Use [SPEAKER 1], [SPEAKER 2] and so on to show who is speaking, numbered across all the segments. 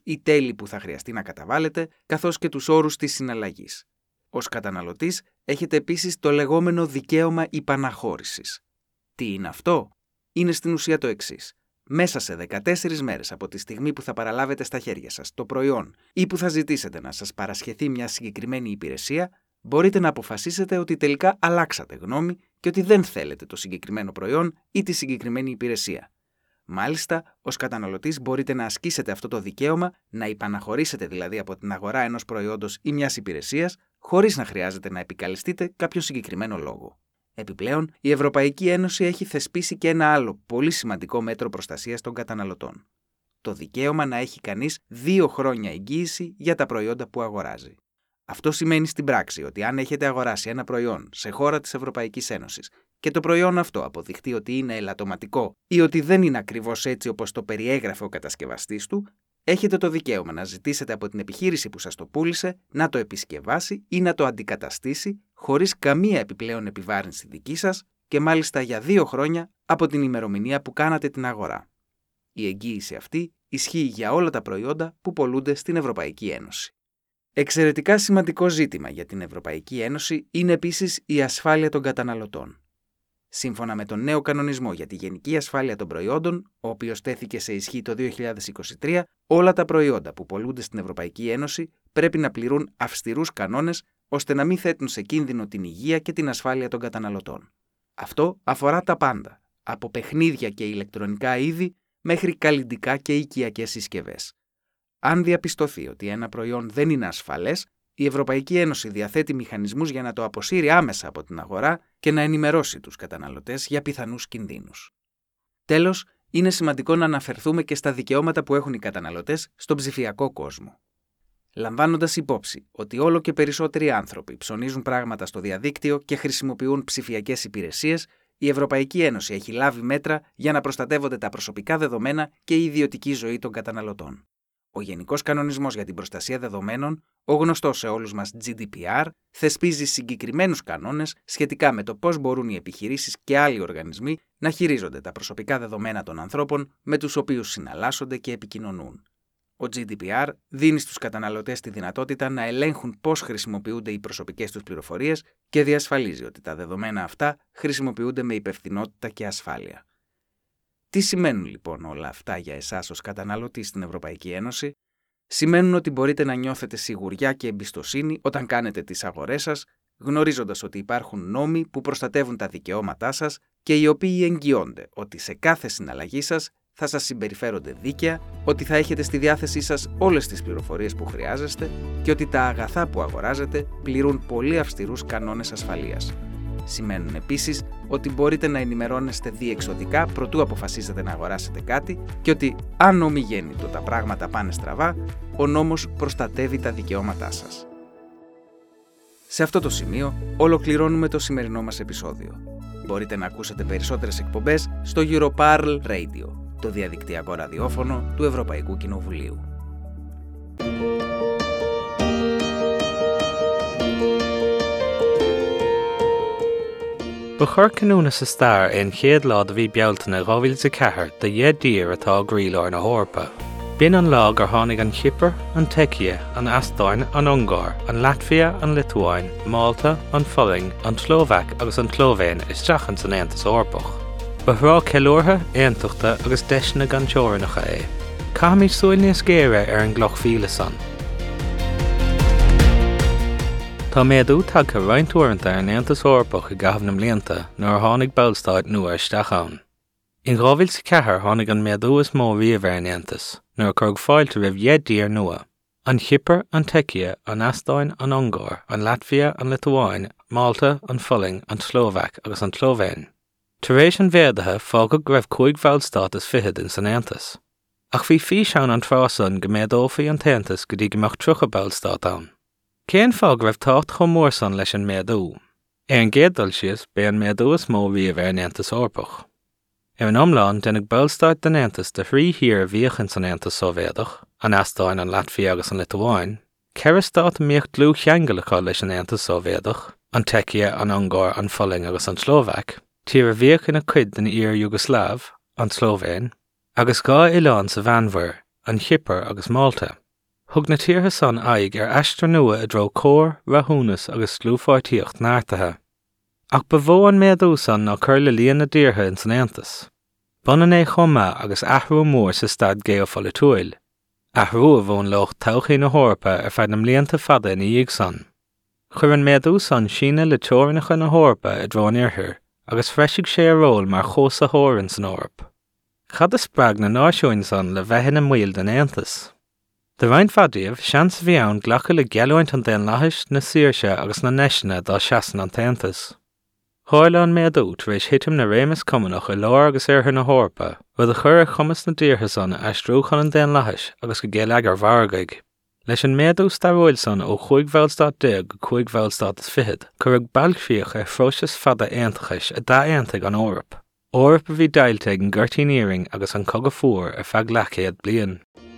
[SPEAKER 1] ή τέλη που θα χρειαστεί να καταβάλλετε, καθώς και τους όρους της συναλλαγής. Ως καταναλωτής, έχετε επίσης το λεγόμενο δικαίωμα υπαναχώρησης. Τι είναι αυτό? Είναι στην ουσία το εξής. Μέσα σε 14 μέρες από τη στιγμή που θα παραλάβετε στα χέρια σας το προϊόν ή που θα ζητήσετε να σας παρασχεθεί μια συγκεκριμένη υπηρεσία, μπορείτε να αποφασίσετε ότι τελικά αλλάξατε γνώμη και ότι δεν θέλετε το συγκεκριμένο προϊόν ή τη συγκεκριμένη υπηρεσία. Μάλιστα, ως καταναλωτής μπορείτε να ασκήσετε αυτό το δικαίωμα, να υπαναχωρήσετε δηλαδή από την αγορά ενός προϊόντος ή μιας υπηρεσίας, χωρίς να χρειάζεται να επικαλεστείτε κάποιο συγκεκριμένο λόγο. Επιπλέον, η Ευρωπαϊκή Ένωση έχει θεσπίσει και ένα άλλο πολύ σημαντικό μέτρο προστασίας των καταναλωτών. Το δικαίωμα να έχει κανείς 2 χρόνια εγγύηση για τα προϊόντα που αγοράζει. Αυτό σημαίνει στην πράξη ότι αν έχετε αγοράσει ένα προϊόν σε χώρα της Ευρωπαϊκής Ένωσης και το προϊόν αυτό αποδειχτεί ότι είναι ελαττωματικό ή ότι δεν είναι ακριβώς έτσι όπως το περιέγραφε ο κατασκευαστής του, έχετε το δικαίωμα να ζητήσετε από την επιχείρηση που σας το πούλησε να το επισκευάσει ή να το αντικαταστήσει χωρίς καμία επιπλέον επιβάρυνση δική σας και μάλιστα για 2 χρόνια από την ημερομηνία που κάνατε την αγορά. Η εγγύηση αυτή ισχύει για όλα τα προϊόντα που πωλούνται στην Ευρωπαϊκή Ένωση. Εξαιρετικά σημαντικό ζήτημα για την Ευρωπαϊκή Ένωση είναι επίσης η ασφάλεια των καταναλωτών. Σύμφωνα με τον νέο κανονισμό για τη γενική ασφάλεια των προϊόντων, ο οποίος τέθηκε σε ισχύ το 2023, όλα τα προϊόντα που πωλούνται στην Ευρωπαϊκή Ένωση πρέπει να πληρούν αυστηρούς κανόνες ώστε να μην θέτουν σε κίνδυνο την υγεία και την ασφάλεια των καταναλωτών. Αυτό αφορά τα πάντα, από παιχνίδια και ηλεκτρονικά είδη μέχρι καλλυντικά και οικιακές συσκευές. Αν διαπιστωθεί ότι ένα προϊόν δεν είναι ασφαλές, η Ευρωπαϊκή Ένωση διαθέτει μηχανισμούς για να το αποσύρει άμεσα από την αγορά και να ενημερώσει τους καταναλωτές για πιθανούς κινδύνους. Τέλος, είναι σημαντικό να αναφερθούμε και στα δικαιώματα που έχουν οι καταναλωτές στον ψηφιακό κόσμο. Λαμβάνοντας υπόψη ότι όλο και περισσότεροι άνθρωποι ψωνίζουν πράγματα στο διαδίκτυο και χρησιμοποιούν ψηφιακές υπηρεσίες, η Ευρωπαϊκή Ένωση έχει λάβει μέτρα για να προστατεύονται τα προσωπικά δεδομένα και η ιδιωτική ζωή των καταναλωτών. Ο Γενικός Κανονισμός για την Προστασία Δεδομένων, ο γνωστός σε όλους μας GDPR, θεσπίζει συγκεκριμένους κανόνες σχετικά με το πώς μπορούν οι επιχειρήσεις και άλλοι οργανισμοί να χειρίζονται τα προσωπικά δεδομένα των ανθρώπων με τους οποίους συναλλάσσονται και επικοινωνούν. Ο GDPR δίνει στους καταναλωτές τη δυνατότητα να ελέγχουν πώς χρησιμοποιούνται οι προσωπικές τους πληροφορίες και διασφαλίζει ότι τα δεδομένα αυτά χρησιμοποιούνται με υπευθυνότητα και ασφάλεια. Τι σημαίνουν λοιπόν όλα αυτά για εσάς ως καταναλωτή στην Ευρωπαϊκή Ένωση? Σημαίνουν ότι μπορείτε να νιώθετε σιγουριά και εμπιστοσύνη όταν κάνετε τις αγορές σας, γνωρίζοντας ότι υπάρχουν νόμοι που προστατεύουν τα δικαιώματά σας και οι οποίοι εγγυώνται ότι σε κάθε συναλλαγή σας θα σας συμπεριφέρονται δίκαια, ότι θα έχετε στη διάθεσή σας όλες τις πληροφορίες που χρειάζεστε και ότι τα αγαθά που αγοράζετε πληρούν πολύ αυστηρούς κανόνες ασφαλείας. Σημαίνουν επίσης ότι μπορείτε να ενημερώνεστε διεξοδικά προτού αποφασίσετε να αγοράσετε κάτι και ότι αν ομιγέννητο τα πράγματα πάνε στραβά, ο νόμος προστατεύει τα δικαιώματά σας. Σε αυτό το σημείο ολοκληρώνουμε το σημερινό μας επεισόδιο. Μπορείτε να ακούσετε περισσότερες εκπομπές στο Europarl Radio, το διαδικτυακό ραδιόφωνο του Ευρωπαϊκού Κοινοβουλίου.
[SPEAKER 2] Ba chur canúna sa stair in chéad lá a bhí bealtaine 2004 de dhéad díor atá gríleoir na hórpa. Bíonn an lá gur tháinig an Chipper, an Czechia, an Estoin, an Ungar, an Latvia, an Lithuáin, Malta, an Fulling, an Slovak agus an Tlovéin isteach an san Aontas Eorpach. Ba thrá ceiliúrtha, aontuachta agus deisna gan teorainneacha é. Caithfidh súil níos géire an gcloch fíle san. Tá méadú tagtha roinnt uaireanta ar an Aontas Eorpach i gcaitheamh mblianta nuair a tháinig ballstáid nua isteach ann. In 2004 tháinig an méadú is mó riamh ar an Aontas, nuair a chur fáilte roimh dhéad díor nua. An Chipper, an Czechia, an Estoin, an Ungar, an Latvia, an Lithuáin, Malta, an Fulling, an Slovak agus an Tlovéin. Tar éis an bhéadaithe fágad go raibh 5 bhallstát is fiche in san Aontas. Ach bhí físeán an trásan go méad ófaí an Taontas go dtí go mbeadh 3 bhallstát ann. Cén fág raibh tácht chomh mór san leis an méadú. Ar an gcéaddul sios bé an méadú is mó riamh ar an Aontas Eorpach. Ar an iomlán dénigh ballstáid den Aontas de thrí thír bhíoch in san Aontas Sóivéadach, an Estoin, an Latvia agus an Lithuáin, ceithre stát míocht glú cheangalacha leis an Aontas Sóivéadach, an Czechia, an Ungar, an Fulling agus an Slovak, tír a bhíoch ina cuid den ír Jugoslav, an Slovéin, agus gá Oileán sa bheanmhar, an Chipper agus Malta. Thug na tíortha san aig aistre nua a dro cór, rathúnas agus slúfáirtíocht náirtathe. Ach ba bhó an méadú san ná chur le líon na díortha in san Aontas. Banan é chuma agus athrú mór sa stad Géofála Tuail. Athrú a bhón locht todhchaí na hórpa feadh na mblianta fada in íag san. Chur an méadú san sína le teorainneacha na hórpa a dro an iarthar, agus freisigh sé a ról mar chósa hórann san órp. Cad a sppraag na náisiúin san le bheithin na mhuill den Aontas. De bhain fadaíomh seans bhí ann ghlacha le gealúint an den lahais na Saoirse agus na Neisina dá seasan an Taontas. Cháile an méadú tar éis hitim na réimeas cumanach i lár agus airthar na hórpa, rud a chur a chumas na díortha san aistrúchan an den lahais agus go géalaig ar bhargaig. Leis an méadú staróil san ó 5 bhfuilstad 10 go 5 bhfuilstad 20, chur ag bailgfíoch ar phróiseas fada aontachais a dá aontaigh an órap. Órap a bhí dailteag an gortíníring agus an cogad fuair ar feadh leachéad bliain.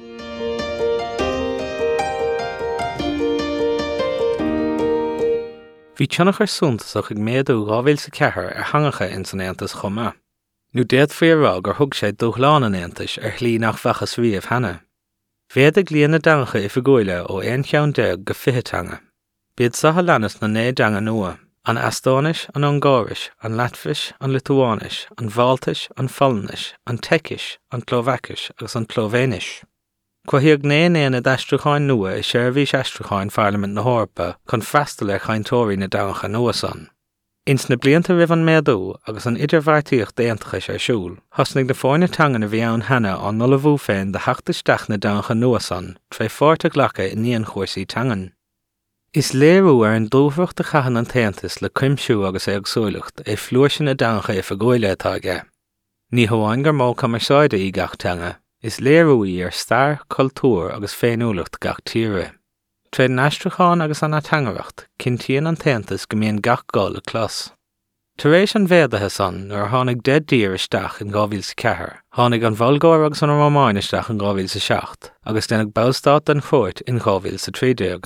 [SPEAKER 2] Bhí teannach ar suntasach ag méadú 2004 ar hangacha in san Aontas chuma. Nú déad faoirá gur thug sé dúchláán an Aontas ar chlí nach bhachas riamh hena. Bhéad ag líon na dangacha i fagóile ó 1 go 20 teanga. Bíad satha leanas na 9 deanga nua, an Astánis, an Ungáris, an Latvis, an Lituánis, an Bháltais, an Follanis, an Teicis, an Clóvacais agus an Clóvénis. Cuathíag 9 a d'aistriúcháin nua i seirbhís aistriúcháin Parliament na hórpa chun freastal ar chaintóirí na dangacha nua san. Ins na blianta ribh an méadú agus an idirmhairtíocht déantachais ar siúl, thosnig na fáinne teangan a bhí ann hena an nula bhú féin de heachtasteach na dangacha nua san, tre fáirte ghlacha i níon chóirsaí teangan. Is léirú ar an dúbhreacht a chahan an Taontas le cuimsiú agus éagsúlacht é flúirsin na dangacha i fagóile atá aige. Ní hamháin gur mó cumarsáide í gach teanga, is léirúí ar stair, cultúr agus féinúlacht gach tíre. Tréad an aistriúcháin agus an atangaracht, cintíonn an Taontas go mbíonn gach gol le clos. Tar éis an bhéadathe san nuair tháinig 10 dír isteach in 2004, tháinig an Bholgóir agus an Rómáin isteach in 2007, agus déanach ballstad den chóirt in 2013.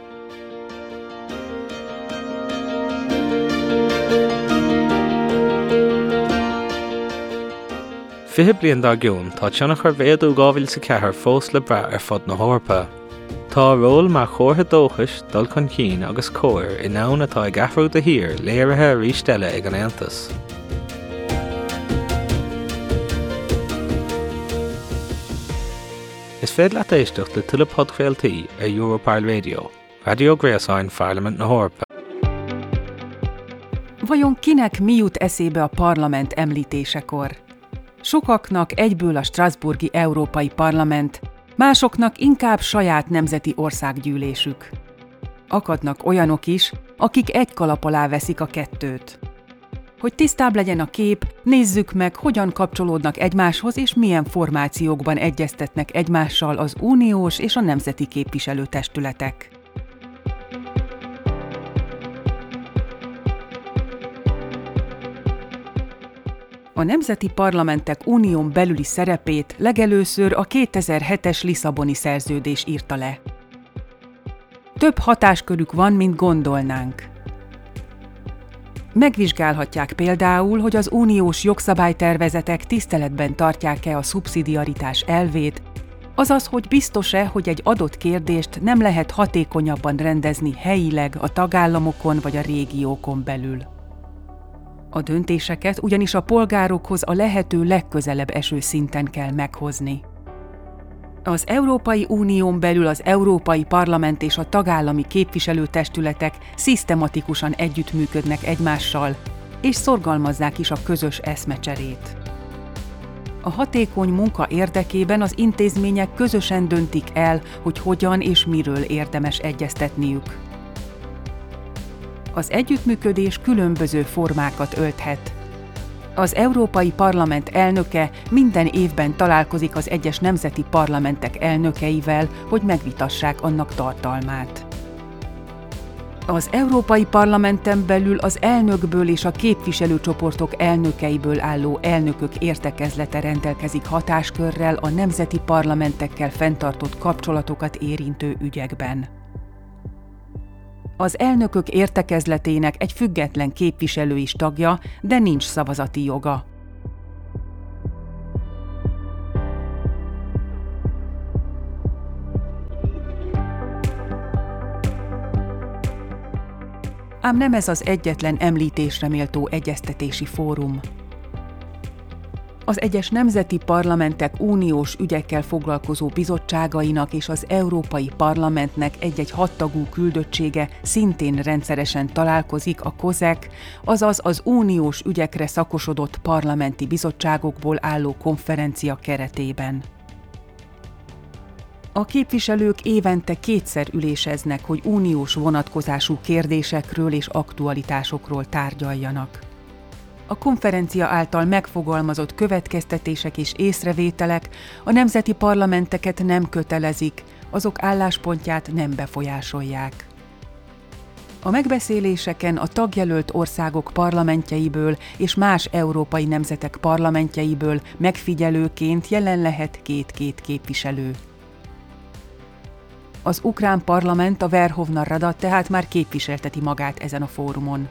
[SPEAKER 2] Fiche bliain dá giún tá teannach ar bhéadú 2004 fós le bra ar fud na hórpa. Tá ról mar chórtha dóchais dul chun cín agus cóir in ann atá ag athrú de hir léirithe rísteile ag an Aontas. Is féad leat éisteach le tuile podcréaltaí ar Europol Radio, Radio Gréasáin Parliament na hórpa.
[SPEAKER 3] Vajon kinek mi jut eszébe a parlament említésekor? Sokaknak egyből a strasbourgi Európai Parlament, másoknak inkább saját nemzeti országgyűlésük. Akadnak olyanok is, akik egy kalap alá veszik a kettőt. Hogy tisztább legyen a kép, nézzük meg, hogyan kapcsolódnak egymáshoz és milyen formációkban egyeztetnek egymással az uniós és a nemzeti képviselőtestületek. A nemzeti parlamentek unión belüli szerepét legelőször a 2007-es Lisszaboni szerződés írta le. Több hatáskörük van, mint gondolnánk. Megvizsgálhatják például, hogy az uniós jogszabálytervezetek tiszteletben tartják-e a szubszidiaritás elvét, azaz, hogy biztos-e, hogy egy adott kérdést nem lehet hatékonyabban rendezni helyileg a tagállamokon vagy a régiókon belül. A döntéseket ugyanis a polgárokhoz a lehető legközelebb eső szinten kell meghozni. Az Európai Unión belül az Európai Parlament és a tagállami képviselőtestületek szisztematikusan együttműködnek egymással, és szorgalmazzák is a közös eszmecserét. A hatékony munka érdekében az intézmények közösen döntik el, hogy hogyan és miről érdemes egyeztetniük. Az együttműködés különböző formákat ölthet. Az Európai Parlament elnöke minden évben találkozik az egyes nemzeti parlamentek elnökeivel, hogy megvitassák annak tartalmát. Az Európai Parlamenten belül az elnökből és a képviselőcsoportok elnökeiből álló elnökök értekezlete rendelkezik hatáskörrel a nemzeti parlamentekkel fenntartott kapcsolatokat érintő ügyekben. Az elnökök értekezletének egy független képviselő is tagja, de nincs szavazati joga. Ám nem ez az egyetlen említésre méltó egyeztetési fórum. Az egyes nemzeti parlamentek uniós ügyekkel foglalkozó bizottságainak és az Európai Parlamentnek egy-egy 6 tagú küldöttsége szintén rendszeresen találkozik a COSAC, azaz az uniós ügyekre szakosodott parlamenti bizottságokból álló konferencia keretében. A képviselők évente 2-szer üléseznek, hogy uniós vonatkozású kérdésekről és aktualitásokról tárgyaljanak. A konferencia által megfogalmazott következtetések és észrevételek a nemzeti parlamenteket nem kötelezik, azok álláspontját nem befolyásolják. A megbeszéléseken a tagjelölt országok parlamentjeiből és más európai nemzetek parlamentjeiből megfigyelőként jelen lehet 2 képviselő. Az ukrán parlament, a Verhovna Rada tehát már képviselteti magát ezen a fórumon.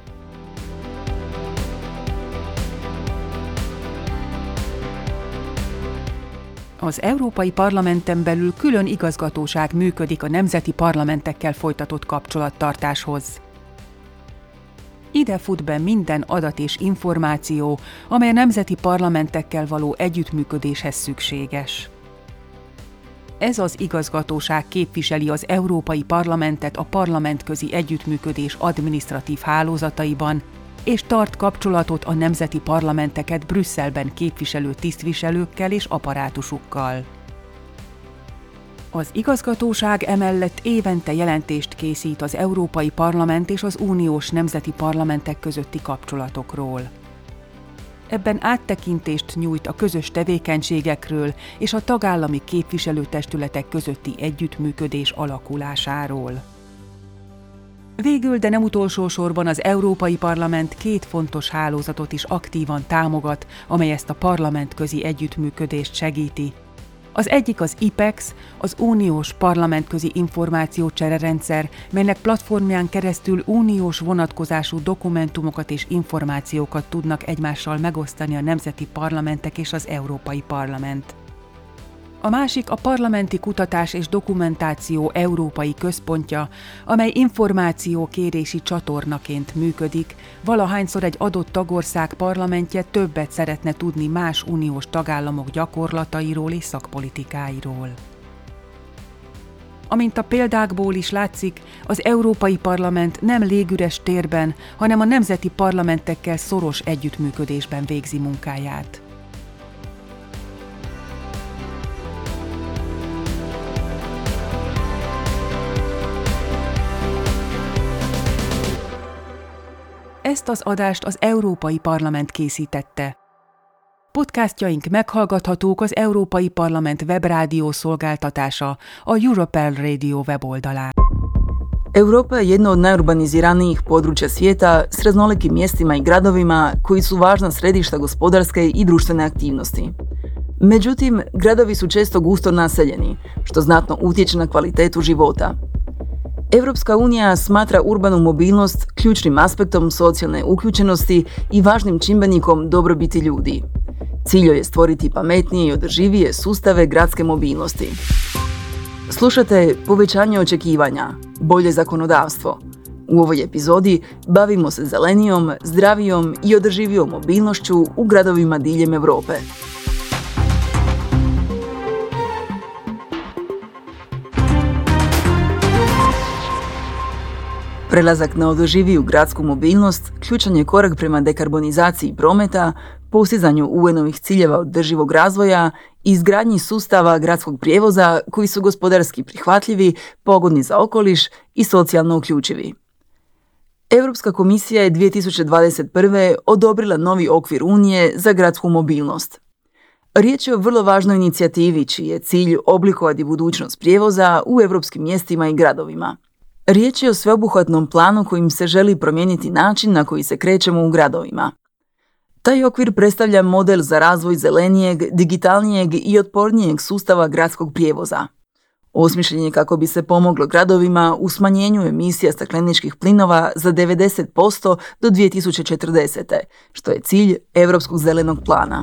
[SPEAKER 3] Az Európai Parlamenten belül külön igazgatóság működik a nemzeti parlamentekkel folytatott kapcsolattartáshoz. Ide fut be minden adat és információ, amely a nemzeti parlamentekkel való együttműködéshez szükséges. Ez az igazgatóság képviseli az Európai Parlamentet a parlamentközi együttműködés adminisztratív hálózataiban, és tart kapcsolatot a nemzeti parlamenteket Brüsszelben képviselő tisztviselőkkel és apparátusukkal. Az igazgatóság emellett évente jelentést készít az Európai Parlament és az uniós nemzeti parlamentek közötti kapcsolatokról. Ebben áttekintést nyújt a közös tevékenységekről és a tagállami képviselőtestületek közötti együttműködés alakulásáról. Végül, de nem utolsó sorban az Európai Parlament 2 fontos hálózatot is aktívan támogat, amely ezt a parlamentközi együttműködést segíti. Az egyik az IPEX, az uniós parlamentközi információcsererendszer, melynek platformján keresztül uniós vonatkozású dokumentumokat és információkat tudnak egymással megosztani a nemzeti parlamentek és az Európai Parlament. A másik a Parlamenti Kutatás és Dokumentáció Európai Központja, amely információkérési csatornaként működik, valahányszor egy adott tagország parlamentje többet szeretne tudni más uniós tagállamok gyakorlatairól és szakpolitikáiról. Amint a példákból is látszik, az Európai Parlament nem légüres térben, hanem a nemzeti parlamentekkel szoros együttműködésben végzi munkáját. Ezt az adást az Európai Parlament készítette. Podcastjaink meghallgathatók az Európai Parlament webrádió szolgáltatása, a Europel Radio weboldalán.
[SPEAKER 4] Europa je jedno od najurbaniziranijih područja svijeta s raznolikim mjestima i gradovima koji su važna središta gospodarske i društvene aktivnosti. Međutim, gradovi su često gusto naseljeni, što znatno utječe na kvalitetu života. Europska unija smatra urbanu mobilnost ključnim aspektom socijalne uključenosti i važnim čimbenikom dobrobiti ljudi. Cilj joj je stvoriti pametnije i održivije sustave gradske mobilnosti. Slušate Povećanje očekivanja, bolje zakonodavstvo. U ovoj epizodi bavimo se zelenijom, zdravijom i održivijom mobilnošću u gradovima diljem Europe. Prelazak na održiviju gradsku mobilnost ključan je korak prema dekarbonizaciji prometa, postizanju UN-ovih ciljeva održivog razvoja i izgradnji sustava gradskog prijevoza koji su gospodarski prihvatljivi, pogodni za okoliš i socijalno uključivi. Europska komisija je 2021. odobrila novi okvir Unije za gradsku mobilnost. Riječ je o vrlo važnoj inicijativi čiji je cilj oblikovati budućnost prijevoza u europskim mjestima i gradovima. Riječ je o sveobuhvatnom planu kojim se želi promijeniti način na koji se krećemo u gradovima. Taj okvir predstavlja model za razvoj zelenijeg, digitalnijeg i otpornijeg sustava gradskog prijevoza. Osmišljen je kako bi se pomoglo gradovima u smanjenju emisija stakleničkih plinova za 90% do 2040. što je cilj Europskog zelenog plana.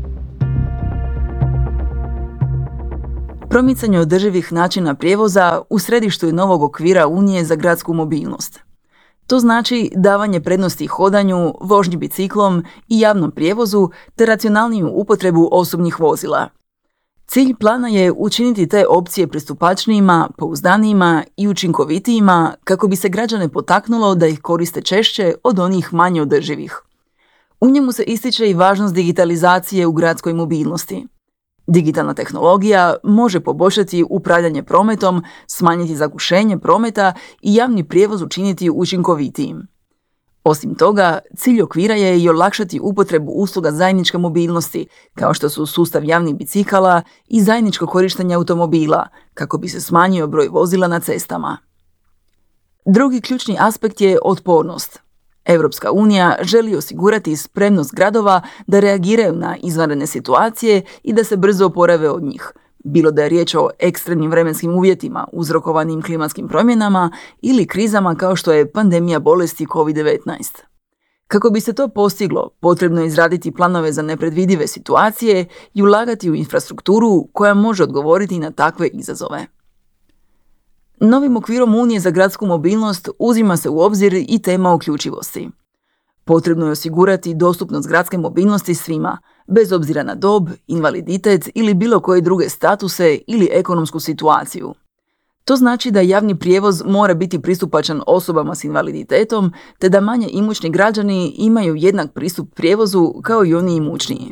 [SPEAKER 4] Promicanje održivih načina prijevoza u središtu je novog okvira Unije za gradsku mobilnost. To znači davanje prednosti hodanju, vožnji biciklom i javnom prijevozu te racionalniju upotrebu osobnih vozila. Cilj plana je učiniti te opcije pristupačnijima, pouzdanijima i učinkovitijima kako bi se građane potaknulo da ih koriste češće od onih manje održivih. U njemu se ističe i važnost digitalizacije u gradskoj mobilnosti. Digitalna tehnologija može poboljšati upravljanje prometom, smanjiti zagušenje prometa i javni prijevoz učiniti učinkovitijim. Osim toga, cilj okvira je i olakšati upotrebu usluga zajedničke mobilnosti, kao što su sustav javnih bicikala i zajedničko korištenje automobila, kako bi se smanjio broj vozila na cestama. Drugi ključni aspekt je otpornost. Europska unija želi osigurati spremnost gradova da reagiraju na izvanredne situacije i da se brzo oporave od njih, bilo da je riječ o ekstremnim vremenskim uvjetima uzrokovanim klimatskim promjenama ili krizama kao što je pandemija bolesti COVID-19. Kako bi se to postiglo, potrebno je izraditi planove za nepredvidive situacije i ulagati u infrastrukturu koja može odgovoriti na takve izazove. Novim okvirom Unije za gradsku mobilnost uzima se u obzir i tema uključivosti. Potrebno je osigurati dostupnost gradske mobilnosti svima, bez obzira na dob, invaliditet ili bilo koje druge statuse ili ekonomsku situaciju. To znači da javni prijevoz mora biti pristupačan osobama s invaliditetom, te da manje imućni građani imaju jednak pristup prijevozu kao i oni imućniji.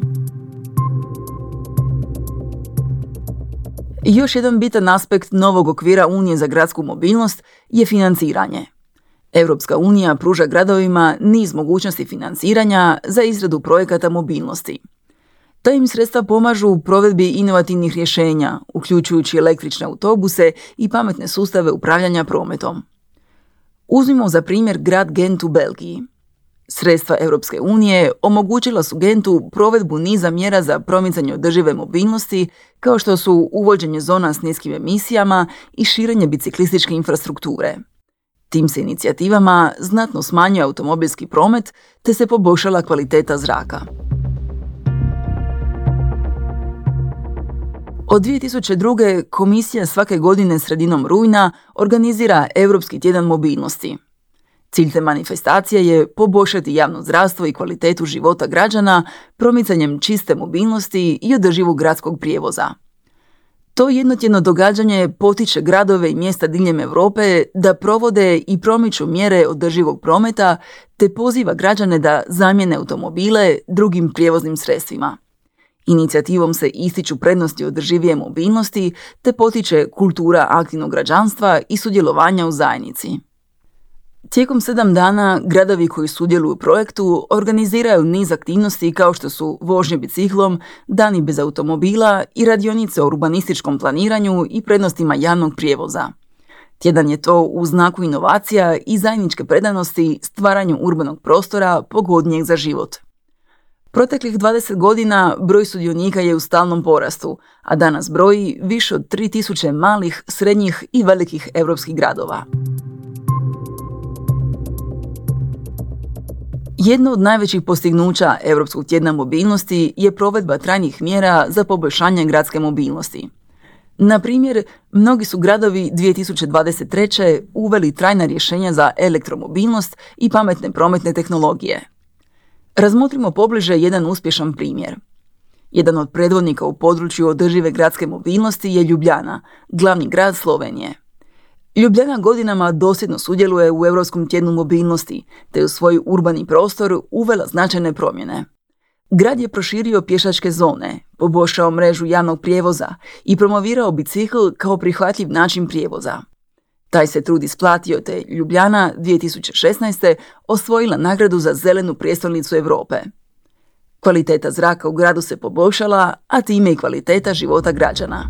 [SPEAKER 4] Još jedan bitan aspekt novog okvira Unije za gradsku mobilnost je financiranje. Europska unija pruža gradovima niz mogućnosti financiranja za izradu projekata mobilnosti. Ta im sredstva pomažu u provedbi inovativnih rješenja, uključujući električne autobuse i pametne sustave upravljanja prometom. Uzmimo za primjer grad Gent u Belgiji. Sredstva Europske unije omogućila su Gentu provedbu niza mjera za promicanje održive mobilnosti, kao što su uvođenje zona s niskim emisijama i širenje biciklističke infrastrukture. Tim se inicijativama znatno smanjuje automobilski promet te se poboljšala kvaliteta zraka. Od 2002. komisija svake godine sredinom rujna organizira Europski tjedan mobilnosti. Cilj te manifestacije je poboljšati javno zdravstvo i kvalitetu života građana promicanjem čiste mobilnosti i održivog gradskog prijevoza. To jednotjedno događanje potiče gradove i mjesta diljem Europe da provode i promiču mjere održivog prometa te poziva građane da zamijene automobile drugim prijevoznim sredstvima. Inicijativom se ističu prednosti održivije mobilnosti te potiče kultura aktivnog građanstva i sudjelovanja u zajednici. Tijekom 7 dana gradovi koji sudjeluju u projektu organiziraju niz aktivnosti kao što su vožnje biciklom, dani bez automobila i radionice o urbanističkom planiranju i prednostima javnog prijevoza. Tjedan je to u znaku inovacija i zajedničke predanosti stvaranju urbanog prostora pogodnijeg za život. Proteklih 20 godina broj sudionika je u stalnom porastu, a danas broji više od 3000 malih, srednjih i velikih europskih gradova. Jedno od najvećih postignuća Europskog tjedna mobilnosti je provedba trajnih mjera za poboljšanje gradske mobilnosti. Na primjer, mnogi su gradovi 2023. uveli trajna rješenja za elektromobilnost i pametne prometne tehnologije. Razmotrimo pobliže jedan uspješan primjer. Jedan od predvodnika u području održive gradske mobilnosti je Ljubljana, glavni grad Slovenije. Ljubljana godinama dosljedno sudjeluje u Europskom tjednu mobilnosti, te u svoj urbani prostor uvela značajne promjene. Grad je proširio pješačke zone, poboljšao mrežu javnog prijevoza i promovirao bicikl kao prihvatljiv način prijevoza. Taj se trud isplatio te Ljubljana 2016. osvojila nagradu za zelenu prijestolnicu Europe. Kvaliteta zraka u gradu se poboljšala, a time i kvaliteta života građana.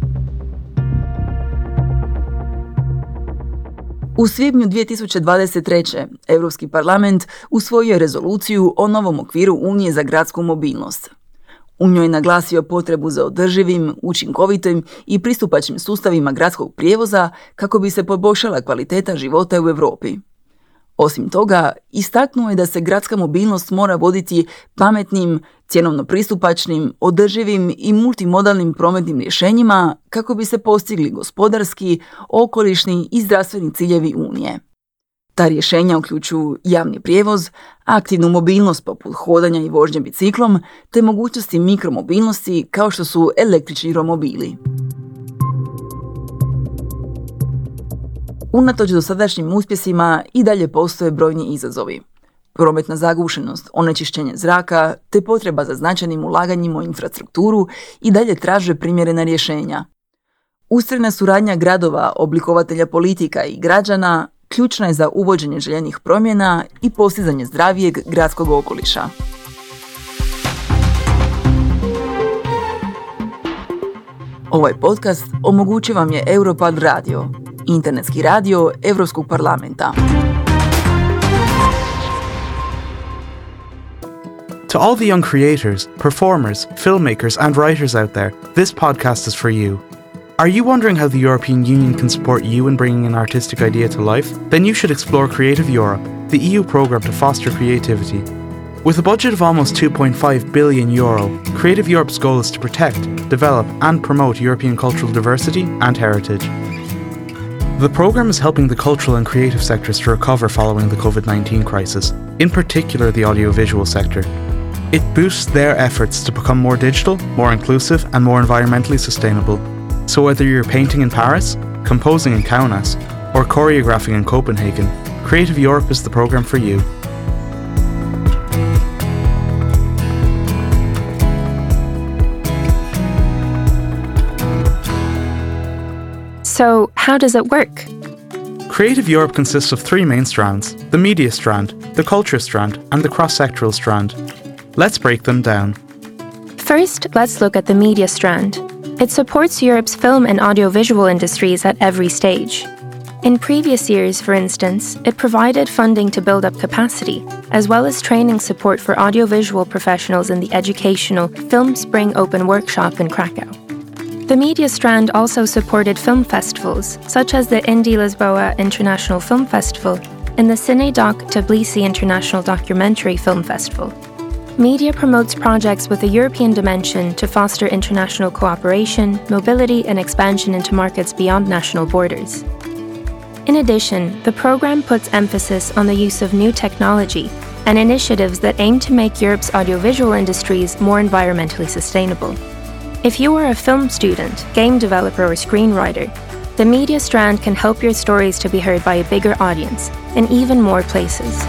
[SPEAKER 4] U svibnju 2023. Europski parlament usvojio je rezoluciju o novom okviru Unije za gradsku mobilnost. U njoj je naglasio potrebu za održivim, učinkovitim i pristupačnim sustavima gradskog prijevoza kako bi se poboljšala kvaliteta života u Europi. Osim toga, istaknuo je da se gradska mobilnost mora voditi pametnim, cjenovno pristupačnim, održivim i multimodalnim prometnim rješenjima kako bi se postigli gospodarski, okolišni i zdravstveni ciljevi Unije. Ta rješenja uključuju javni prijevoz, aktivnu mobilnost poput hodanja i vožnje biciklom, te mogućnosti mikromobilnosti kao što su električni romobili. Unatoč dosadašnjim uspjesima i dalje postoje brojni izazovi. Prometna zagušenost, onečišćenje zraka te potreba za značajnim ulaganjima u infrastrukturu i dalje traže primjerena rješenja. Ustrajna suradnja gradova, oblikovatelja politika i građana ključna je za uvođenje željenih promjena i postizanje zdravijeg gradskog okoliša. Ovaj podcast omogućio vam je Europad Radio, internetski radio Europskog parlamenta.
[SPEAKER 5] To all the young creators, performers, filmmakers and writers out there, this podcast is for you. Are you wondering how the European Union can support you in bringing an artistic idea to life? Then you should explore Creative Europe, the EU programme to foster creativity. With a budget of almost €2.5 billion, Creative Europe's goal is to protect, develop and promote European cultural diversity and heritage. The programme is helping the cultural and creative sectors to recover following the COVID-19 crisis, in particular the audiovisual sector. It boosts their efforts to become more digital, more inclusive and more environmentally sustainable. So whether you're painting in Paris, composing in Kaunas, or choreographing in Copenhagen, Creative Europe is the programme for you.
[SPEAKER 6] So, how does it work?
[SPEAKER 5] Creative Europe consists of three main strands: the media strand, the culture strand, and the cross-sectoral strand. Let's break them down.
[SPEAKER 6] First, let's look at the media strand. It supports Europe's film and audiovisual industries at every stage. In previous years, for instance, it provided funding to build up capacity, as well as training support for audiovisual professionals in the educational Film Spring Open Workshop in Krakow. The media strand also supported film festivals, such as the Indie Lisboa International Film Festival and the Cinedoc Tbilisi International Documentary Film Festival. Media promotes projects with a European dimension to foster international cooperation, mobility, and expansion into markets beyond national borders. In addition, the program puts emphasis on the use of new technology and initiatives that aim to make Europe's audiovisual industries more environmentally sustainable. If you are a film student, game developer, or screenwriter, the media strand can help your stories to be heard by a bigger audience in even more places.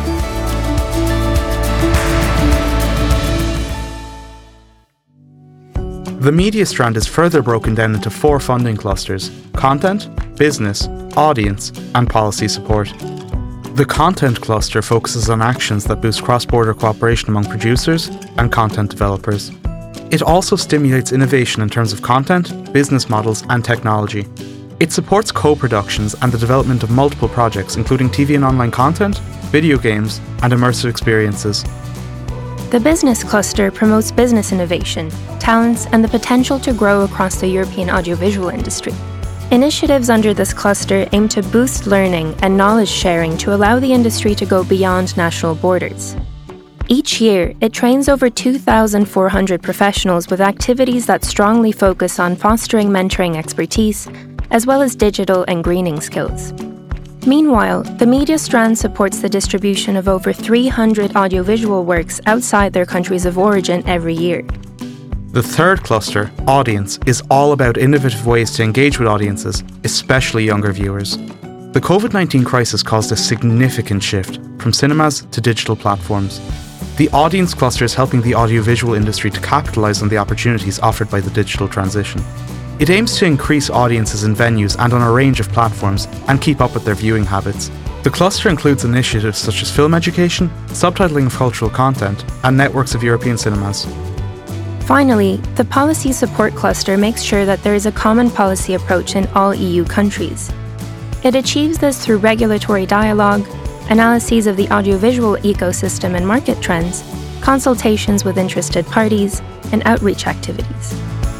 [SPEAKER 5] The media strand is further broken down into four funding clusters: content, business, audience, and policy support. The content cluster focuses on actions that boost cross-border cooperation among producers and content developers. It also stimulates innovation in terms of content, business models, and technology. It supports co-productions and the development of multiple projects, including TV and online content, video games, and immersive experiences.
[SPEAKER 6] The business cluster promotes business innovation, talents, and the potential to grow across the European audiovisual industry. Initiatives under this cluster aim to boost learning and knowledge sharing to allow the industry to go beyond national borders. Each year, it trains over 2,400 professionals with activities that strongly focus on fostering mentoring expertise, as well as digital and greening skills. Meanwhile, the media strand supports the distribution of over 300 audiovisual works outside their countries of origin every year.
[SPEAKER 5] The third cluster, audience, is all about innovative ways to engage with audiences, especially younger viewers. The COVID-19 crisis caused a significant shift from cinemas to digital platforms. The audience cluster is helping the audiovisual industry to capitalise on the opportunities offered by the digital transition. It aims to increase audiences in venues and on a range of platforms and keep up with their viewing habits. The cluster includes initiatives such as film education, subtitling of cultural content, and networks of European cinemas.
[SPEAKER 6] Finally, the policy support cluster makes sure that there is a common policy approach in all EU countries. It achieves this through regulatory dialogue, analyses of the audiovisual ecosystem and market trends, consultations with interested parties, and outreach activities.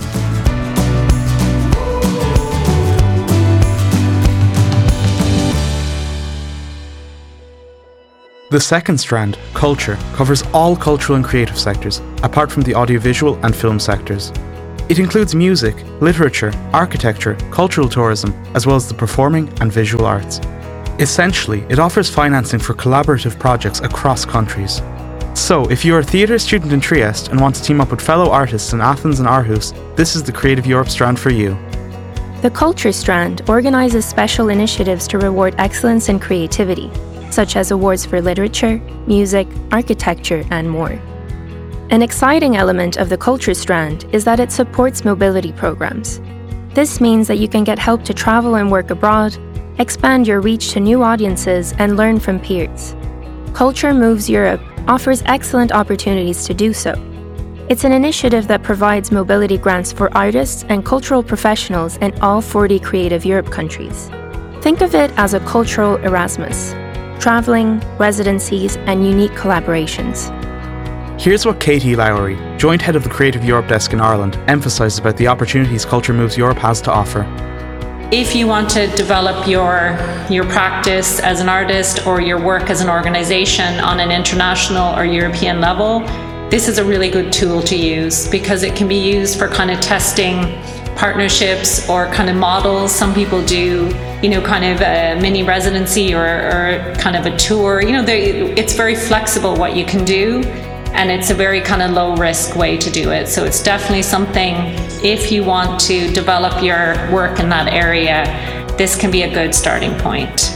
[SPEAKER 5] The second strand, culture, covers all cultural and creative sectors, apart from the audiovisual and film sectors. It includes music, literature, architecture, cultural tourism, as well as the performing and visual arts. Essentially, it offers financing for collaborative projects across countries. So, if you're a theatre student in Trieste and want to team up with fellow artists in Athens and Aarhus, this is the Creative Europe strand for you.
[SPEAKER 6] The Culture Strand organises special initiatives to reward excellence and creativity, such as awards for literature, music, architecture, and more. An exciting element of the Culture Strand is that it supports mobility programs. This means that you can get help to travel and work abroad, expand your reach to new audiences, and learn from peers. Culture Moves Europe offers excellent opportunities to do so. It's an initiative that provides mobility grants for artists and cultural professionals in all 40 Creative Europe countries. Think of it as a cultural Erasmus: traveling, residencies, and unique collaborations.
[SPEAKER 5] Here's what Katie Lowry, joint head of the Creative Europe desk in Ireland, emphasises about the opportunities Culture Moves Europe has to offer.
[SPEAKER 7] If you want to develop your practice as an artist or your work as an organisation on an international or European level, this is a really good tool to use because it can be used for kind of testing partnerships or kind of models. Some people do, kind of a mini residency or kind of a tour. It's very flexible what you can do, and it's a very kind of low risk way to do it. So it's definitely something, if you want to develop your work in that area, this can be a good starting point.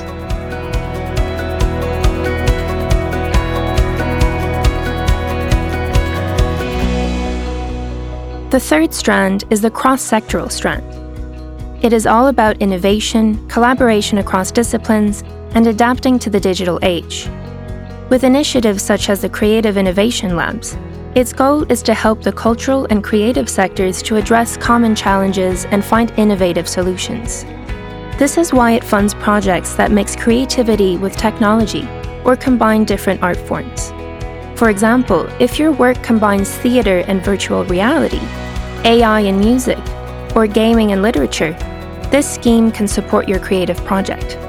[SPEAKER 6] The third strand is the cross-sectoral strand. It is all about innovation, collaboration across disciplines, and adapting to the digital age. With initiatives such as the Creative Innovation Labs, its goal is to help the cultural and creative sectors to address common challenges and find innovative solutions. This is why it funds projects that mix creativity with technology or combine different art forms. For example, if your work combines theatre and virtual reality, AI and music, or gaming and literature, this scheme can support your creative project.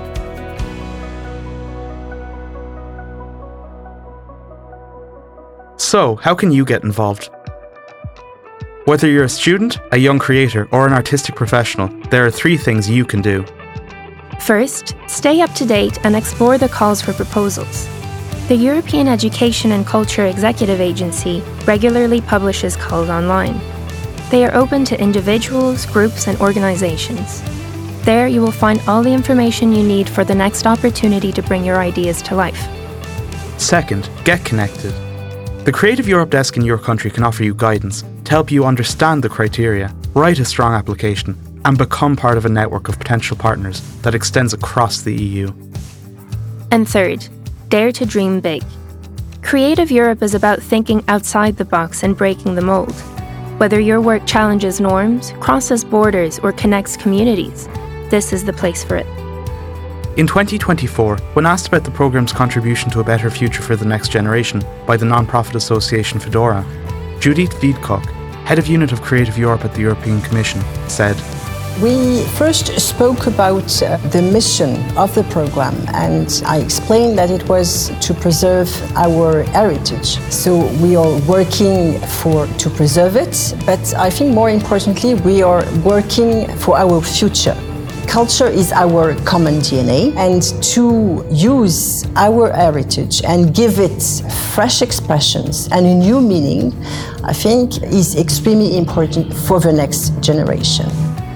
[SPEAKER 5] So, how can you get involved? Whether you're a student, a young creator, or an artistic professional, there are 3 things you can do.
[SPEAKER 6] First, stay up to date and explore the calls for proposals. The European Education and Culture Executive Agency regularly publishes calls online. They are open to individuals, groups, and organizations. There you will find all the information you need for the next opportunity to bring your ideas to life.
[SPEAKER 5] Second, get connected. The Creative Europe desk in your country can offer you guidance to help you understand the criteria, write a strong application, and become part of a network of potential partners that extends across the EU.
[SPEAKER 6] And third, dare to dream big. Creative Europe is about thinking outside the box and breaking the mold. Whether your work challenges norms, crosses borders, or connects communities, this is the place for it.
[SPEAKER 5] In 2024, when asked about the programme's contribution to a better future for the next generation by the non-profit association Fedora, Judith Wiedcock, head of unit of Creative Europe at the European Commission, said,
[SPEAKER 8] We first spoke about the mission of the program, and I explained that it was to preserve our heritage. So we are working to preserve it, but I think more importantly, we are working for our future. Culture is our common DNA, and to use our heritage and give it fresh expressions and a new meaning, I think is extremely important for the next generation.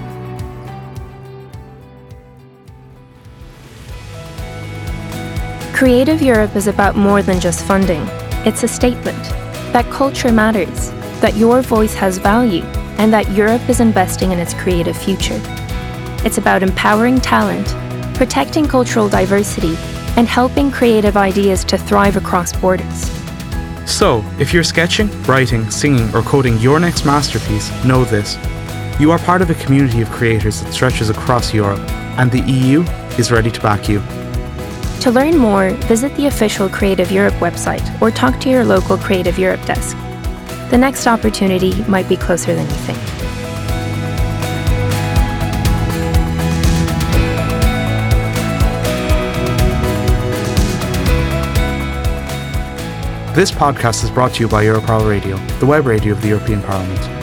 [SPEAKER 6] Creative Europe is about more than just funding. It's a statement that culture matters, that your voice has value, and that Europe is investing in its creative future. It's about empowering talent, protecting cultural diversity, and helping creative ideas to thrive across borders.
[SPEAKER 5] So, if you're sketching, writing, singing, or coding your next masterpiece, know this. You are part of a community of creators that stretches across Europe, and the EU is ready to back you.
[SPEAKER 6] To learn more, visit the official Creative Europe website or talk to your local Creative Europe desk. The next opportunity might be closer than you think.
[SPEAKER 5] This podcast is brought to you by Europarl Radio, the web radio of the European Parliament.